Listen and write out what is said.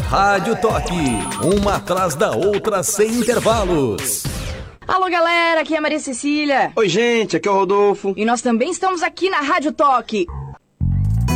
Rádio Toque, uma atrás da outra sem intervalos. Alô, galera, aqui é a Maria Cecília. Oi, gente, aqui é o Rodolfo. E nós também estamos aqui na Rádio Toque.